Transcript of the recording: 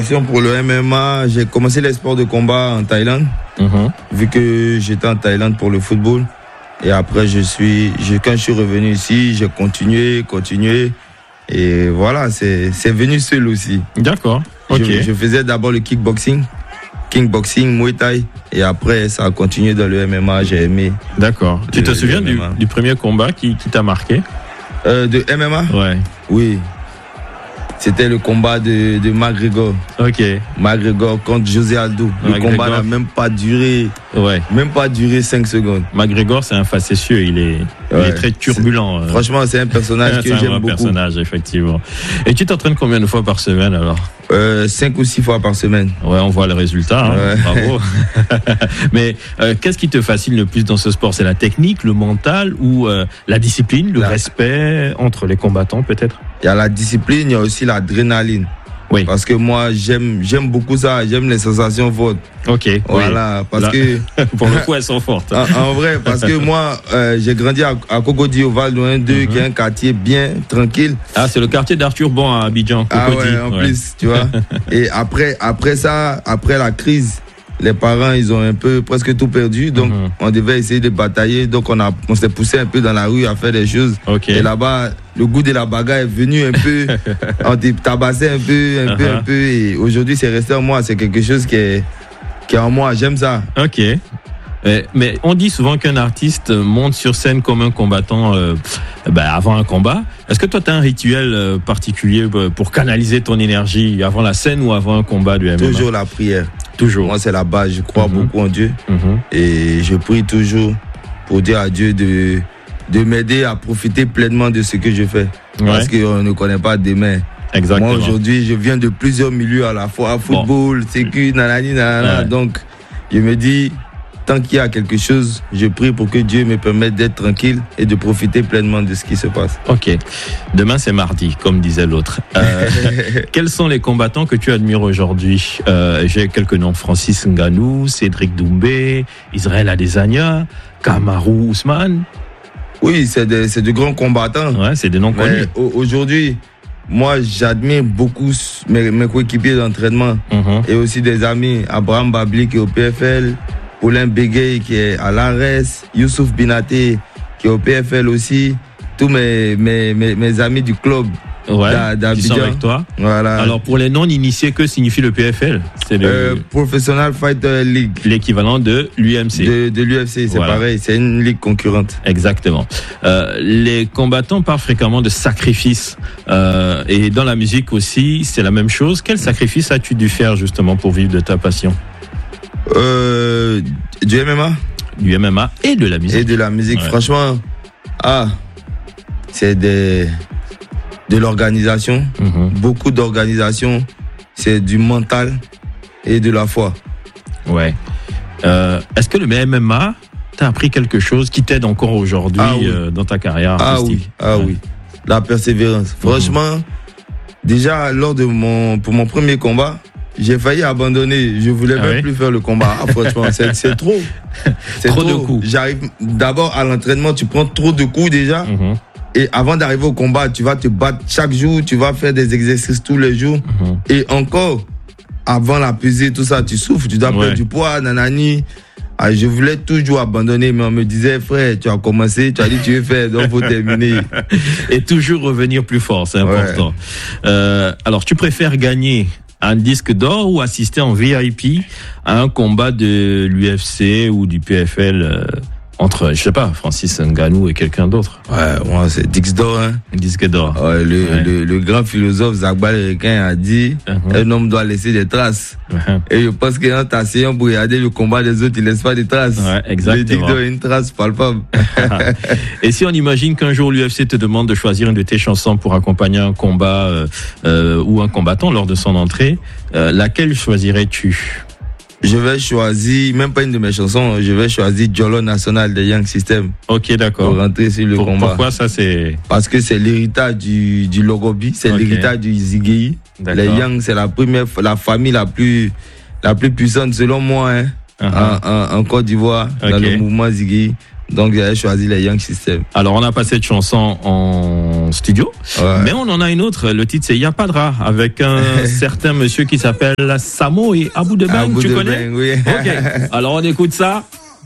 formation pour le MMA, j'ai commencé les sports de combat en Thaïlande, vu que j'étais en Thaïlande pour le football. Et après, quand je suis revenu ici, j'ai continué. Et voilà, c'est venu seul aussi. D'accord. Ok. Je faisais d'abord le kickboxing, Muay Thai. Et après, ça a continué dans le MMA, j'ai aimé. D'accord. Tu te souviens du premier combat qui t'a marqué? De MMA? Ouais. Oui. C'était le combat de McGregor. Ok. McGregor contre José Aldo. Le combat n'a même pas duré 5 secondes. McGregor, c'est un facétieux. Il est très turbulent. Franchement, c'est un personnage que j'aime beaucoup. C'est un personnage, effectivement. Et tu t'entraînes combien de fois par semaine alors? 5 ou 6 fois par semaine. Ouais, on voit le résultat. Hein. Ouais. Bravo. Mais qu'est-ce qui te fascine le plus dans ce sport? C'est la technique, le mental ou la discipline, le respect entre les combattants peut-être? Il y a la discipline, il y a aussi l'adrénaline. Oui. Parce que moi, j'aime beaucoup ça. J'aime les sensations fortes. Ok. Voilà. Oui. Parce que pour le coup, elles sont fortes. En vrai, parce que moi, j'ai grandi à Cocody, au Val d'Ouin 2, qui est un quartier bien tranquille. Ah, c'est le quartier d'Arthur Bon à Abidjan. Cocody. Ah ouais, en plus, tu vois. Et après la crise, les parents, ils ont presque tout perdu. Donc, on devait essayer de batailler. Donc, on s'est poussé un peu dans la rue à faire des choses. Okay. Et là-bas, le goût de la bagarre est venu un peu. On t'est tabassé un peu. Et aujourd'hui, c'est resté en moi. C'est quelque chose qui est en moi. J'aime ça. Ok. Mais on dit souvent qu'un artiste monte sur scène comme un combattant avant un combat. Est-ce que toi, tu as un rituel particulier pour canaliser ton énergie avant la scène ou avant un combat du MMA? Toujours la prière. Toujours. Moi, c'est la base. Je crois beaucoup en Dieu. Et je prie toujours pour dire à Dieu de m'aider à profiter pleinement de ce que je fais. Parce qu'on ne connaît pas demain. Exactement. Moi, aujourd'hui, je viens de plusieurs milieux à la fois. Football, sécu, nanani. Donc, je me dis, tant qu'il y a quelque chose, je prie pour que Dieu me permette d'être tranquille et de profiter pleinement de ce qui se passe. Ok. Demain, c'est mardi, comme disait l'autre. Quels sont les combattants que tu admires aujourd'hui? J'ai quelques noms. Francis Ngannou, Cédric Doumbé, Israël Adesanya, Kamaru Usman. Oui, c'est de grands combattants. Ouais, c'est des noms connus. Aujourd'hui, moi, j'admire beaucoup mes coéquipiers d'entraînement et aussi des amis. Abraham Babli qui est au PFL, Paulin Bégué qui est à l'ARES, Youssouf Binaté qui est au PFL aussi, tous mes amis du club d'Abidjan. Qui sont avec toi. Voilà. Alors pour les non-initiés, que signifie le PFL? C'est le Professional Fighter League. L'équivalent de l'UMC. De l'UFC, c'est pareil, c'est une ligue concurrente. Exactement. Les combattants parlent fréquemment de sacrifices. Et dans la musique aussi, c'est la même chose. Quel sacrifice as-tu dû faire justement pour vivre de ta passion? Du MMA. Du MMA et de la musique. Et de la musique, franchement, c'est de l'organisation, beaucoup d'organisation, c'est du mental et de la foi. Ouais. Est-ce que le MMA t'a appris quelque chose qui t'aide encore aujourd'hui dans ta carrière artistique? Oui. La persévérance. Franchement, déjà pour mon premier combat, j'ai failli abandonner. Je voulais même plus faire le combat. Franchement, c'est trop. C'est trop de coups. J'arrive d'abord à l'entraînement, tu prends trop de coups déjà. Et avant d'arriver au combat, tu vas te battre chaque jour, tu vas faire des exercices tous les jours. Et encore, avant la pesée, tout ça, tu souffres, tu dois perdre du poids, nanani. Je voulais toujours abandonner, mais on me disait, frère, tu as commencé, tu as dit tu veux faire, donc faut terminer. Et toujours revenir plus fort, c'est important. Alors, tu préfères gagner un disque d'or ou assister en VIP à un combat de l'UFC ou du PFL entre, je sais pas, Francis Ngannou et quelqu'un d'autre? Ouais, moi, c'est disque d'or, hein. Disque d'or. Le grand philosophe Zagbal Requin a dit, un homme doit laisser des traces. Et je pense que dans ta séance pour regarder le combat des autres, il laisse pas des traces. Ouais, exactement. Le disque d'or est une trace palpable. Et si on imagine qu'un jour l'UFC te demande de choisir une de tes chansons pour accompagner un combat ou un combattant lors de son entrée, laquelle choisirais-tu? Je vais choisir, même pas une de mes chansons, je vais choisir Jolo National de Young System. Ok, d'accord. Pour rentrer sur le combat. Pourquoi ça c'est? Parce que c'est l'héritage du Logobi, c'est l'héritage du Ziggy. Les Young, c'est la famille la plus puissante selon moi, en Côte d'Ivoire, dans le mouvement Ziggy. Donc j'avais choisi les Young System. Alors on a passé cette chanson en studio, mais on en a une autre. Le titre c'est Yapadra avec un certain monsieur qui s'appelle Samo et Abou de Bang. Tu connais? Oui. Ok. Alors on écoute ça.